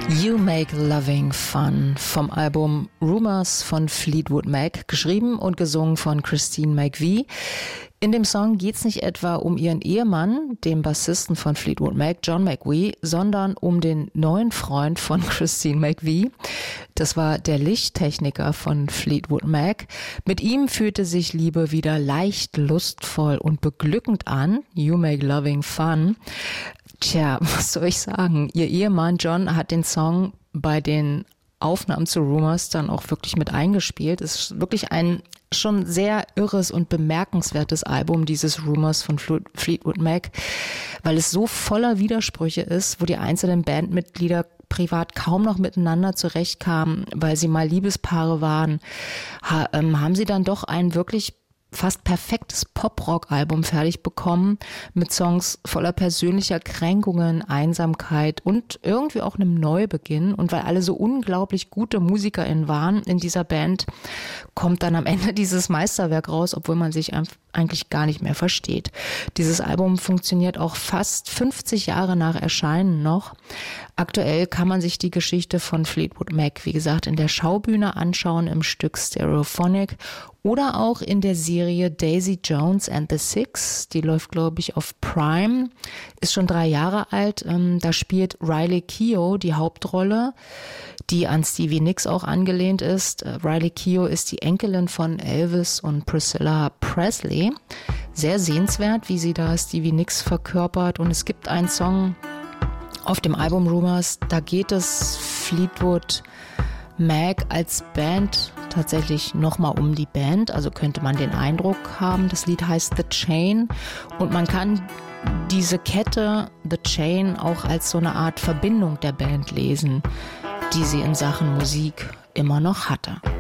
You Make Loving Fun vom Album Rumours von Fleetwood Mac, geschrieben und gesungen von Christine McVie. In dem Song geht es nicht etwa um ihren Ehemann, dem Bassisten von Fleetwood Mac, John McVie, sondern um den neuen Freund von Christine McVie. Das war der Lichttechniker von Fleetwood Mac. Mit ihm fühlte sich Liebe wieder leicht, lustvoll und beglückend an. You Make Loving Fun. Tja, was soll ich sagen? Ihr Ehemann John hat den Song bei den Aufnahmen zu Rumours dann auch wirklich mit eingespielt. Es ist wirklich ein schon sehr irres und bemerkenswertes Album, dieses Rumours von Fleetwood Mac, weil es so voller Widersprüche ist, wo die einzelnen Bandmitglieder privat kaum noch miteinander zurechtkamen, weil sie mal Liebespaare waren, haben sie dann doch einen wirklich fast perfektes Pop-Rock-Album fertig bekommen mit Songs voller persönlicher Kränkungen, Einsamkeit und irgendwie auch einem Neubeginn. Und weil alle so unglaublich gute MusikerInnen waren in dieser Band, kommt dann am Ende dieses Meisterwerk raus, obwohl man sich eigentlich gar nicht mehr versteht. Dieses Album funktioniert auch fast 50 Jahre nach Erscheinen noch. Aktuell kann man sich die Geschichte von Fleetwood Mac, wie gesagt, in der Schaubühne anschauen im Stück Stereophonic oder auch in der Serie Daisy Jones and the Six. Die läuft, glaube ich, auf Prime, ist schon 3 Jahre alt. Da spielt Riley Keough die Hauptrolle, die an Stevie Nicks auch angelehnt ist. Riley Keough ist die Enkelin von Elvis und Priscilla Presley. Sehr sehenswert, wie sie da Stevie Nicks verkörpert. Und es gibt einen Song auf dem Album Rumours, da geht es Fleetwood Mac als Band tatsächlich nochmal um die Band, also könnte man den Eindruck haben, das Lied heißt The Chain und man kann diese Kette The Chain auch als so eine Art Verbindung der Band lesen, die sie in Sachen Musik immer noch hatte.